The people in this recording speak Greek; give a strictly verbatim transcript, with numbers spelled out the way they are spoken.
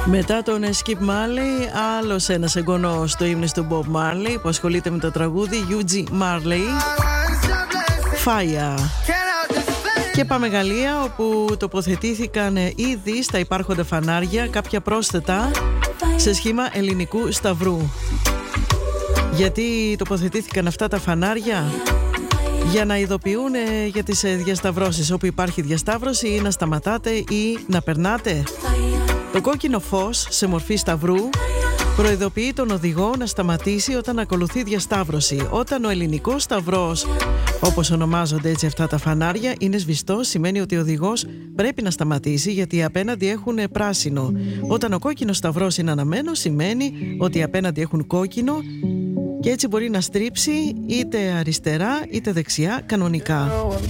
Μετά τον Skip Marley, άλλος ένας εγγονός στο ύμνης του Bob Marley που ασχολείται με το τραγούδι, Eugene Marley, Fire. Και πάμε Γαλλία, όπου τοποθετήθηκαν ήδη στα υπάρχοντα φανάρια κάποια πρόσθετα σε σχήμα ελληνικού σταυρού. Γιατί τοποθετήθηκαν αυτά τα φανάρια? Για να ειδοποιούν για τις διασταυρώσεις. Όπου υπάρχει διασταύρωση, ή να σταματάτε ή να περνάτε. Το κόκκινο φως σε μορφή σταυρού προειδοποιεί τον οδηγό να σταματήσει όταν ακολουθεί διασταύρωση. Όταν ο ελληνικός σταυρός, όπως ονομάζονται έτσι αυτά τα φανάρια, είναι σβηστό, σημαίνει ότι ο οδηγός πρέπει να σταματήσει, γιατί οι απέναντι έχουν πράσινο. Όταν ο κόκκινος σταυρός είναι αναμένος, σημαίνει ότι οι απέναντι έχουν κόκκινο και έτσι μπορεί να στρίψει είτε αριστερά είτε δεξιά κανονικά.